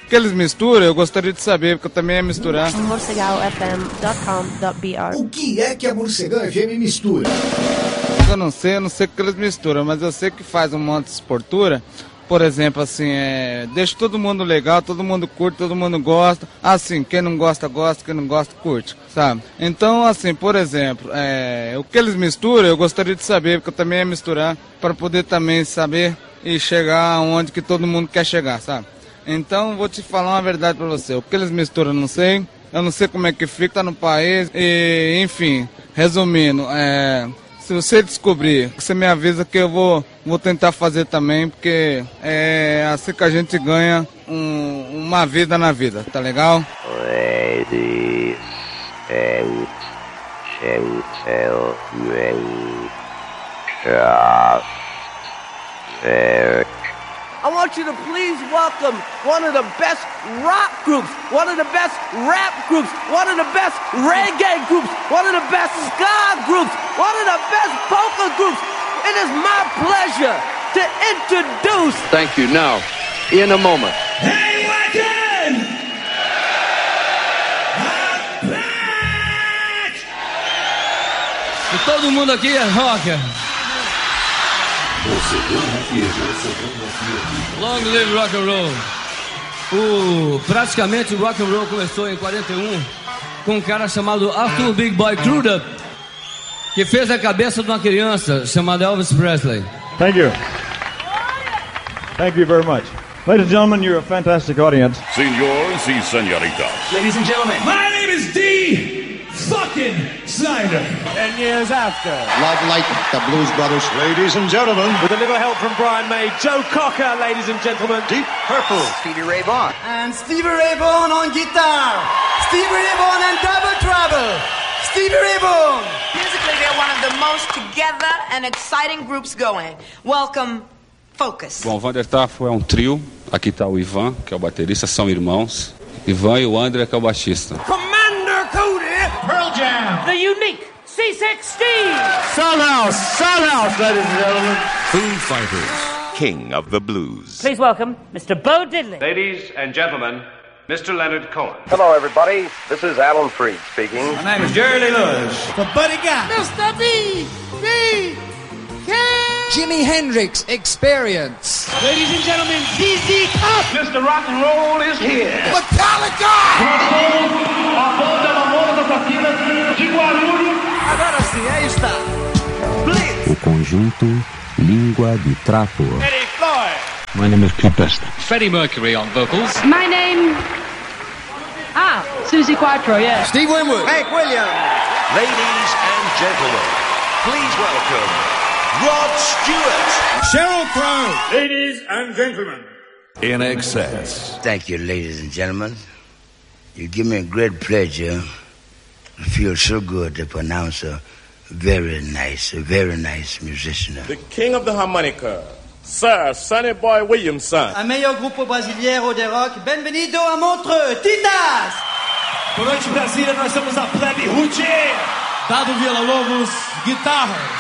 que eles misturam, eu gostaria de saber, porque eu também ia misturar. morcegalfm.com.br. O que é que a Morcegão FM mistura? Eu não sei o que eles misturam, mas eu sei que faz um monte de esportura. Por exemplo, assim, deixa todo mundo legal, todo mundo curte, todo mundo gosta. Assim, quem não gosta, gosta, quem não gosta, curte, sabe? Então, assim, por exemplo, o que eles misturam, eu gostaria de saber, porque eu também ia misturar, para poder também saber e chegar onde que todo mundo quer chegar, sabe? Então, vou te falar uma verdade para você. O que eles misturam, eu não sei. Eu não sei como é que fica no país. E, enfim, resumindo, se você descobrir, você me avisa que eu vou tentar fazer também, porque é assim que a gente ganha uma vida na vida, tá legal? Ladies and gentlemen, I want you to please welcome one of the best rock groups, one of the best rap groups, one of the best reggae groups, one of the best ska groups, one of the best polka groups. It is my pleasure to introduce... Thank you. Now, in a moment. Hey, Wacken! E todo mundo aqui é rocker. Long live rock and roll. Praticamente o rock and roll começou em 41 com um cara chamado Arthur Big Boy Crudup, que fez a cabeça de uma criança chamada Elvis Presley. Thank you. Thank you very much. Ladies and gentlemen, you're a fantastic audience. Senores y señoritas. Ladies and gentlemen, my name is D. Fucking Snyder. 10 years after. Love like the Blues Brothers. Ladies and gentlemen. With a little help from Brian May, Joe Cocker, ladies and gentlemen. Deep Purple. Stevie Ray Vaughan. And Stevie Ray Vaughan on guitar. Stevie Ray Vaughan and Double Trouble. Stevie Ray Vaughan. Musically, they're one of the most together and exciting groups going. Welcome, Focus. Bom, Vander Tafo é um trio. Aqui está o Ivan, que é o baterista, são irmãos. Ivan e o André, que é o baixista. Commander Cody. Pearl Jam. The unique C16. Sunhouse, ladies and gentlemen. Foo Fighters. King of the Blues. Please welcome Mr. Bo Diddley. Ladies and gentlemen, Mr. Leonard Cohen. Hello, everybody. This is Alan Freed speaking. My name is Jerry Lee Lewis. The Buddy Guy. Mr. Jimi Hendrix Experience. Ladies and gentlemen, ZZ Top. Mr. Rock and Roll is here. Metallica. Agora sim, aí está. Blitz. O conjunto Língua de Trapo. Eddie Floyd. My name is Pete Best. Freddie Mercury on vocals. My name... Susie Quattro, yes. Steve Winwood. Hank Williams. Ladies and gentlemen, please welcome Rod Stewart. Sheryl Crow. Ladies and gentlemen. In Excess. Thank you, ladies and gentlemen. You give me a great pleasure. I feel so good to pronounce a very nice musician. The king of the harmonica, Sir Sonny Boy Williamson. A meilleur grupo brasileiro de rock. Bem-vindo a Montreux. Titas. Boa noite, Brasília. Nós somos a Plebe Ruth. Dado Villa-Lobos, guitarras.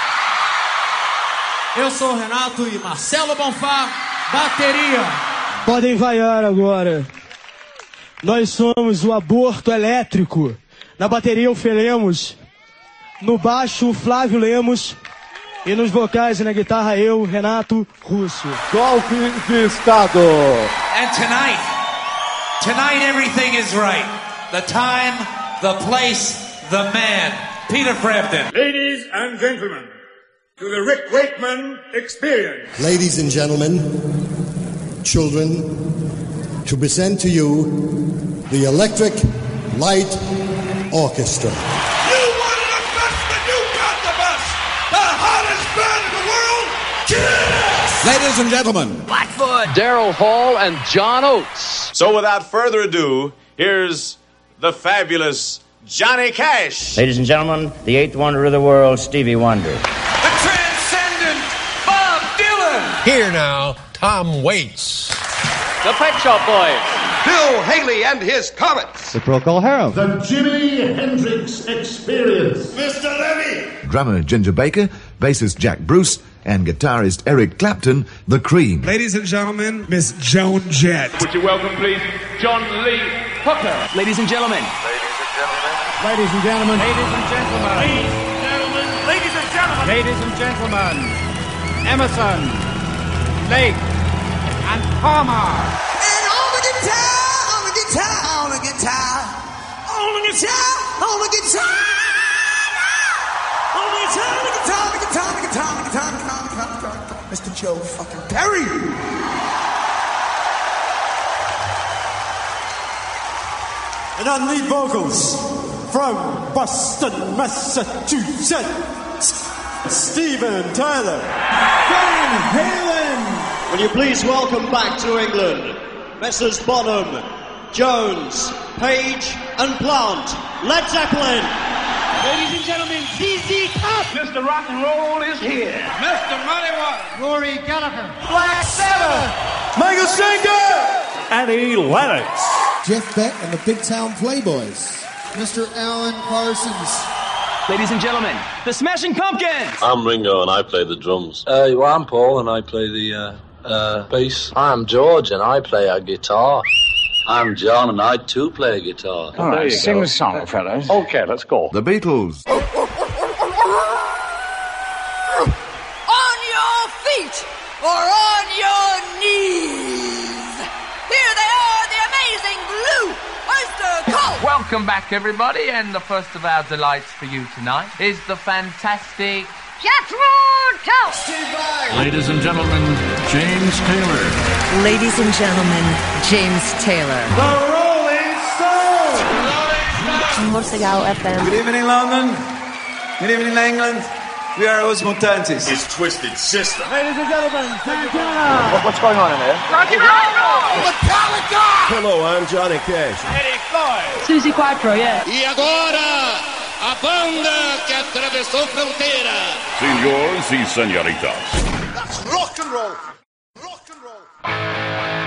Eu sou o Renato e Marcelo Bonfá, bateria. Podem vaiar agora. Nós somos o Aborto Elétrico. Na bateria o Fê Lemos. No baixo o Flávio Lemos. E nos vocais e na guitarra eu, Renato Russo. Golpe de Estado. And tonight everything is right. The time, the place, the man. Peter Frampton. Ladies and gentlemen, to the Rick Wakeman Experience. Ladies and gentlemen, children, to present to you the Electric Light Orchestra. You wanted the best, but you got the best. The hottest band in the world, Kiss! Ladies and gentlemen, Blackfoot. Daryl Hall and John Oates. So without further ado, here's the fabulous Johnny Cash. Ladies and gentlemen, the eighth wonder of the world, Stevie Wonder. The transcendent Bob Dylan. here now, Tom Waits. The Pet Shop Boys. Bill Haley and his Comets. The Procol Harum. The Jimi Hendrix Experience. Mr. Levy. Drummer Ginger Baker, bassist Jack Bruce, and guitarist Eric Clapton, The Cream. Ladies and gentlemen, Miss Joan Jett. Would you welcome, please, John Lee Hooker. Ladies and gentlemen. Ladies and gentlemen. Ladies and gentlemen. Ladies and gentlemen. Ladies and gentlemen. Emerson, Lake, and Palmer. And on the guitar, on the guitar, on the guitar, on the guitar, on the guitar, on the guitar, on the guitar, on the guitar, on the guitar, on the guitar, on the guitar, Mr. Joe fucking Perry. And on lead vocals from Boston, Massachusetts, Steven Tyler. Van Halen. Will you please welcome back to England, Messrs. Bonham, Jones, Page, and Plant, Led Zeppelin. Ladies and gentlemen, ZZ Top. Mr. Rock and Roll is here. Mr. Muddy Waters. Rory Gallagher. Black Sabbath. Michael Schenker. Annie Lennox. Jeff Beck and the Big Town Playboys. Mr. Alan Parsons. Ladies and gentlemen, the Smashing Pumpkins. I'm Ringo and I play the drums. Well, I'm Paul and I play the bass. I'm George and I play a guitar. I'm John and I too play a guitar. All right, sing the song, fellas. Okay, let's go. The Beatles. On your feet or on your knees. Here they are, the amazing Blue Oyster Cult. Welcome back, everybody, and the first of our delights for you tonight is the fantastic Jethro Tull. Ladies and gentlemen, James Taylor. Ladies and gentlemen, James Taylor. The Rolling Stones. Morsegal FM. Good evening, London. Good evening, England. We are Os Mutantes. His Twisted Sister. Ladies and gentlemen, Santana. What's going on in there? Rock and roll. Metallica. Hello, I'm Johnny Cash. Eddie Floyd. Susie Quattro, yeah. E agora, a banda que atravessou fronteira. Senhores e senhoritas. That's rock and roll.